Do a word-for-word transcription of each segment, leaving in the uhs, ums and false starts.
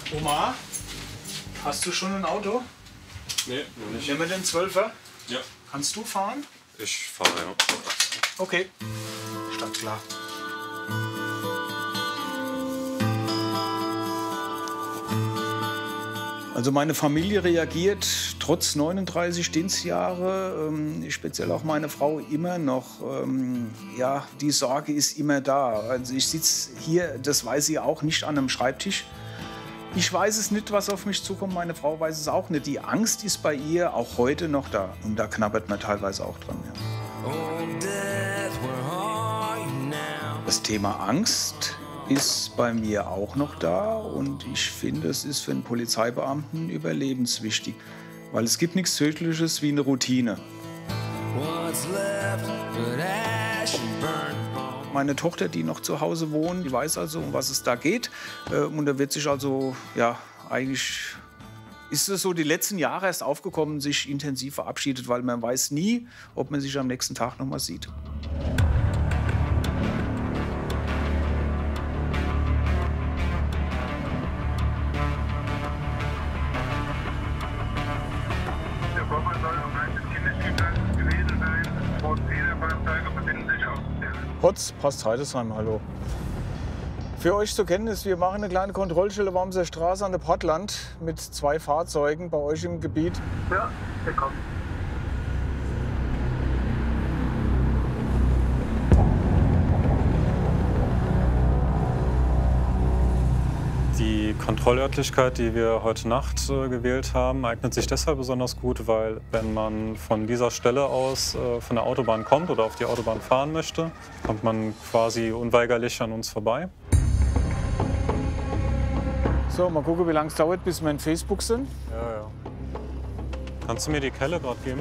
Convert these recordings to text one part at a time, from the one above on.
Oma, hast du schon ein Auto? Nee, noch nicht. Nehmen wir den Zwölfer? Ja. Kannst du fahren? Ich fahre, ja. Okay. Stand klar. Also meine Familie reagiert trotz neununddreißig Dienstjahre, ähm, speziell auch meine Frau, immer noch. Ähm, ja, die Sorge ist immer da. Also ich sitze hier, das weiß sie auch, nicht an einem Schreibtisch. Ich weiß es nicht, was auf mich zukommt. Meine Frau weiß es auch nicht. Die Angst ist bei ihr auch heute noch da. Und da knabbert man teilweise auch dran. Ja. Das Thema Angst ist bei mir auch noch da. Und ich finde, es ist für einen Polizeibeamten überlebenswichtig. Weil es gibt nichts Tödliches wie eine Routine. Meine Tochter, die noch zu Hause wohnt, die weiß also, um was es da geht. Und da wird sich also, ja, eigentlich ist es so die letzten Jahre erst aufgekommen, sich intensiv verabschiedet, weil man weiß nie, ob man sich am nächsten Tag noch mal sieht. Hotz, Post Heidesheim, hallo. Für euch zur Kenntnis, wir machen eine kleine Kontrollstelle Wormser Straße an der Portland mit zwei Fahrzeugen bei euch im Gebiet. Ja, willkommen. Die Kontrollörtlichkeit, die wir heute Nacht äh, gewählt haben, eignet sich deshalb besonders gut, weil wenn man von dieser Stelle aus äh, von der Autobahn kommt oder auf die Autobahn fahren möchte, kommt man quasi unweigerlich an uns vorbei. So, mal gucken, wie lange es dauert, bis wir in Facebook sind. Ja, ja. Kannst du mir die Kelle gerade geben?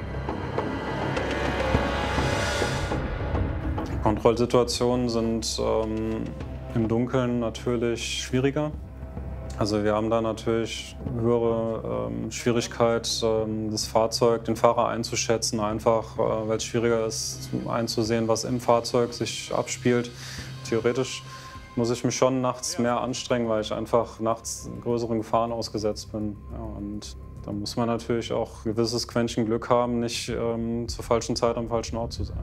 Die Kontrollsituationen sind ähm, im Dunkeln natürlich schwieriger. Also wir haben da natürlich höhere ähm, Schwierigkeit, ähm, das Fahrzeug, den Fahrer einzuschätzen, einfach äh, weil es schwieriger ist, einzusehen, was im Fahrzeug sich abspielt. Theoretisch muss ich mich schon nachts mehr anstrengen, weil ich einfach nachts größeren Gefahren ausgesetzt bin. Ja, und da muss man natürlich auch ein gewisses Quäntchen Glück haben, nicht ähm, zur falschen Zeit am falschen Ort zu sein.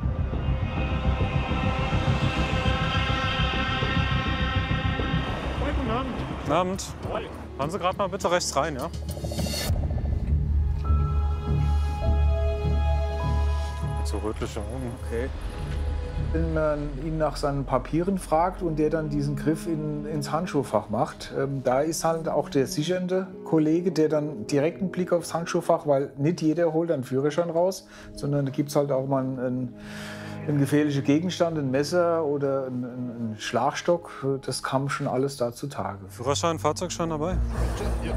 Guten Abend. Guten Abend. Fahren Sie gerade mal bitte rechts rein, ja? So rötliche Augen. Okay. Wenn man ihn nach seinen Papieren fragt und der dann diesen Griff in, ins Handschuhfach macht, ähm, da ist halt auch der sichernde Kollege, der dann direkt einen Blick aufs Handschuhfach, weil nicht jeder holt einen Führerschein raus, sondern da gibt es halt auch mal einen, einen gefährlichen Gegenstand, ein Messer oder einen, einen Schlagstock. Das kam schon alles da zutage. Führerschein, Fahrzeugschein dabei? Ja.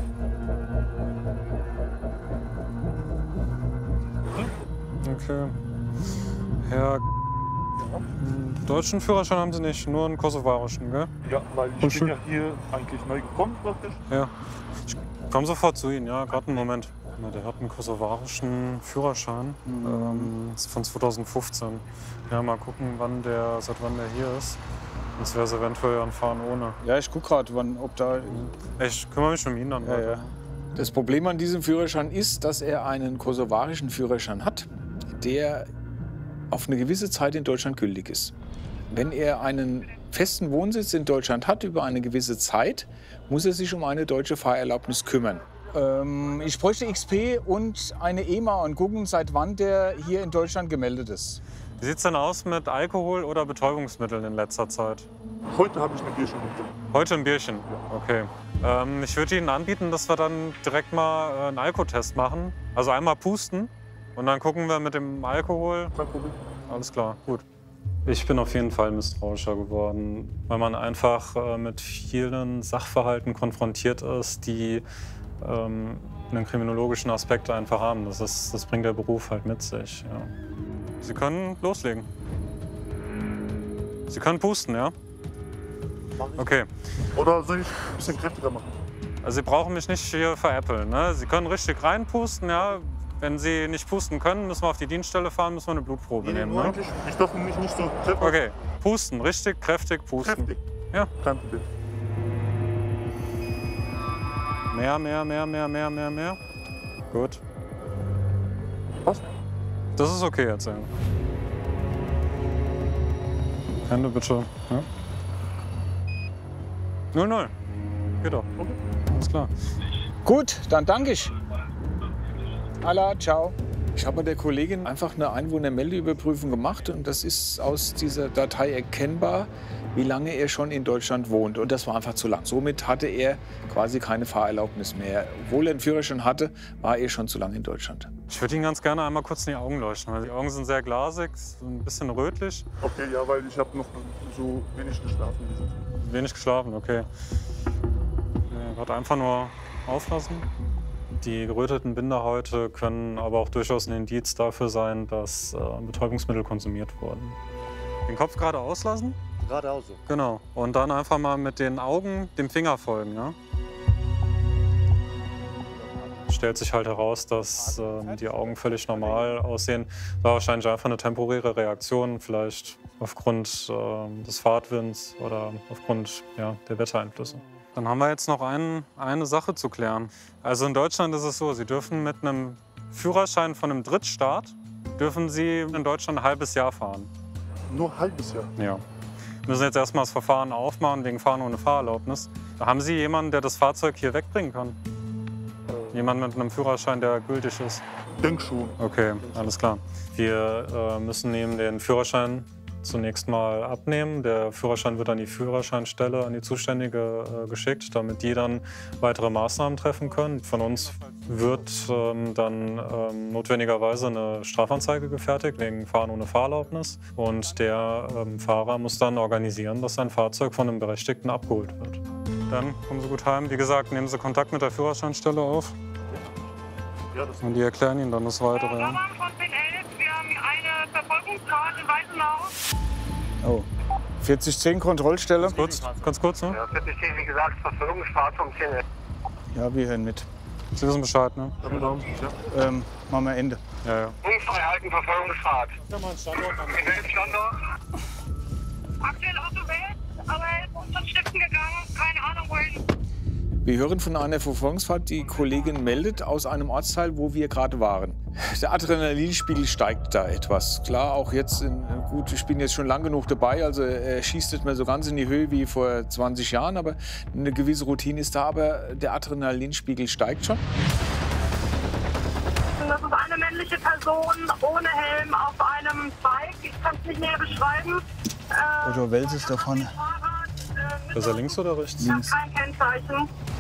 Okay. Herr, deutschen Führerschein haben Sie nicht, nur einen kosovarischen, gell? Ja, weil ich bin ja hier eigentlich neu gekommen praktisch. Ja. Ich komme sofort zu Ihnen, ja, gerade einen Moment. Der hat einen kosovarischen Führerschein, mhm. ähm, ist von zweitausendfünfzehn. Ja, mal gucken, wann der, seit wann der hier ist. Sonst wäre es eventuell ein Fahren ohne. Ja, ich gucke gerade, ob da... Ich kümmere mich um ihn dann ja, weiter. Ja. Das Problem an diesem Führerschein ist, dass er einen kosovarischen Führerschein hat, der auf eine gewisse Zeit in Deutschland gültig ist. Wenn er einen festen Wohnsitz in Deutschland hat über eine gewisse Zeit, muss er sich um eine deutsche Fahrerlaubnis kümmern. Ähm, ich bräuchte X P und eine E M A und gucken, seit wann der hier in Deutschland gemeldet ist. Wie sieht es denn aus mit Alkohol oder Betäubungsmitteln in letzter Zeit? Heute habe ich ein Bierchen mit. Heute ein Bierchen? Okay. Ähm, ich würde Ihnen anbieten, dass wir dann direkt mal äh, einen Alkotest machen. Also einmal pusten und dann gucken wir mit dem Alkohol. Kein Problem. Alles klar, gut. Ich bin auf jeden Fall misstrauischer geworden, weil man einfach äh, mit vielen Sachverhalten konfrontiert ist, die ähm, einen kriminologischen Aspekt einfach haben. Das, ist, das bringt der Beruf halt mit sich. Ja. Sie können loslegen. Sie können pusten, ja? Okay. Oder soll ich ein bisschen kräftiger machen? Also Sie brauchen mich nicht hier veräppeln, ne? Sie können richtig reinpusten, ja? Wenn Sie nicht pusten können, müssen wir auf die Dienststelle fahren, müssen wir eine Blutprobe Nee, nehmen. nur Ne? eigentlich, ich darf mich nicht so kräftig. Okay, pusten, richtig kräftig pusten. Kräftig. Ja. Kein Problem. Mehr, mehr, mehr, mehr, mehr, mehr, mehr. Gut. Was? Das ist okay jetzt, ja. Hände bitte. Ja. null null. Geht doch. Okay. Alles klar. Gut, dann danke ich. Allah, ciao. Ich habe bei der Kollegin einfach eine Einwohnermeldeüberprüfung gemacht und das ist aus dieser Datei erkennbar, wie lange er schon in Deutschland wohnt. Und das war einfach zu lang. Somit hatte er quasi keine Fahrerlaubnis mehr. Obwohl er einen Führerschein hatte, war er schon zu lange in Deutschland. Ich würde Ihnen ganz gerne einmal kurz in die Augen leuchten, weil die Augen sind sehr glasig, so ein bisschen rötlich. Okay, ja, weil ich habe noch so wenig geschlafen. Wenig geschlafen, okay. Nee, Gott, einfach nur auflassen. Die geröteten Binderhäute können aber auch durchaus ein Indiz dafür sein, dass äh, Betäubungsmittel konsumiert wurden. Den Kopf gerade auslassen? Geradeaus so. Genau. Und dann einfach mal mit den Augen dem Finger folgen, ja? Stellt sich halt heraus, dass äh, die Augen völlig normal aussehen. War wahrscheinlich einfach eine temporäre Reaktion, vielleicht aufgrund äh, des Fahrtwinds oder aufgrund ja, der Wettereinflüsse. Dann haben wir jetzt noch ein, eine Sache zu klären. Also in Deutschland ist es so, Sie dürfen mit einem Führerschein von einem Drittstaat, dürfen Sie in Deutschland ein halbes Jahr fahren. Nur ein halbes Jahr? Ja. Wir müssen jetzt erstmal das Verfahren aufmachen wegen Fahren ohne Fahrerlaubnis. Da haben Sie jemanden, der das Fahrzeug hier wegbringen kann? Jemand mit einem Führerschein, der gültig ist? Ich denke schon. Okay, alles klar. Wir äh, müssen ihm den Führerschein zunächst mal abnehmen. Der Führerschein wird an die Führerscheinstelle, an die Zuständige äh, geschickt, damit die dann weitere Maßnahmen treffen können. Von uns wird ähm, dann ähm, notwendigerweise eine Strafanzeige gefertigt wegen Fahren ohne Fahrerlaubnis. Und der ähm, Fahrer muss dann organisieren, dass sein Fahrzeug von einem Berechtigten abgeholt wird. Dann kommen Sie gut heim. Wie gesagt, nehmen Sie Kontakt mit der Führerscheinstelle auf. Ja, das Und die erklären Ihnen dann das Weitere. Ja. Von zehn elf, wir haben eine Verfolgungsfahrt in Weißenau. Oh. vierzig zehn Kontrollstelle. Kurz, ganz kurz, ne? Ja, vierzig zehn, wie gesagt, Verfolgungsfahrt von zehn elf. Ja, wir hören mit. Sie wissen Bescheid, ne? Ja. Ähm, machen wir Ende. Ja, ja. Unfrei halten, Verfolgungsfahrt. In welchem Standort? Aktuell Autowelt, aber er ist uns von Stiften gegangen, keine Ahnung wohin. Wir hören von einer Verfolgungsfahrt, die Kollegin meldet aus einem Ortsteil, wo wir gerade waren. Der Adrenalinspiegel steigt da etwas. Klar, auch jetzt, in, gut, ich bin jetzt schon lang genug dabei, also er schießt nicht mehr so ganz in die Höhe wie vor zwanzig Jahren, aber eine gewisse Routine ist da, aber der Adrenalinspiegel steigt schon. Das ist eine männliche Person ohne Helm auf einem Bike, ich kann es nicht näher beschreiben. Otto Wels ist da vorne. Ist er links oder rechts? Links. Kein Kennzeichen.